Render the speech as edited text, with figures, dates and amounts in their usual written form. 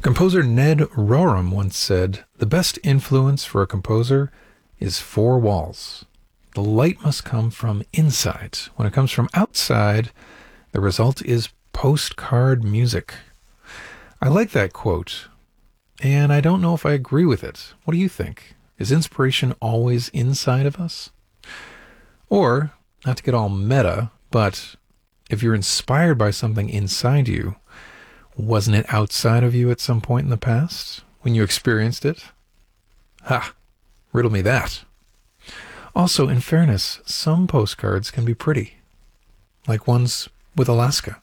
Composer Ned Rorem once said, "The best influence for a composer is four walls. The light must come from inside. When it comes from outside, the result is postcard music." I like that quote, and I don't know if I agree with it. What do you think? Is inspiration always inside of us? Or, not to get all meta, but if you're inspired by something inside you, wasn't it outside of you at some point in the past when you experienced it? Ha! Riddle me that. Also, in fairness, some postcards can be pretty, like ones with Alaska.